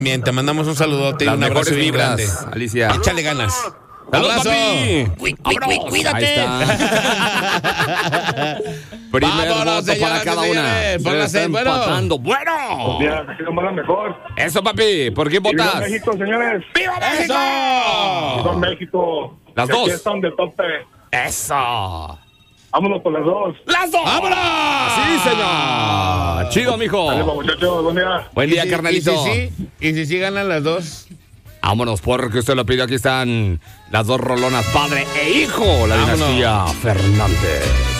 Bien, te mandamos un saludote y Las un abrazo mejores bien vibras, grande. Alicia. Échale ganas. ¡Saludos, ¡Abrazo! papi! Cuídate. Ahí está. Primer Vámonos, voto para señoras y cada una. señores. Se Póngase, está bueno. empatando. ¡Bueno! Ya, aquí nomás la mejor. Eso, papi. ¿Por qué ¡Viva votas? México, señores! ¡Viva México! ¡Viva México! Las Que aquí dos. están de tope. ¡Eso! Vámonos por las dos. ¡Las dos! ¡Vámonos! ¡Sí, señor! Chido, mijo. Ánimo, muchachos. Buen día. Buen día, carnalito. Y si sí ganan las dos. Vámonos, porque usted lo pidió. Aquí están las dos rolonas, padre e hijo. La Vámonos. dinastía Fernández.